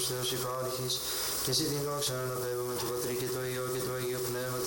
Θεός υπάρχεις, και εσύ την δόξα αναπέμπουμε του Πατρί και το Υιό και το Αγίο Πνεύμα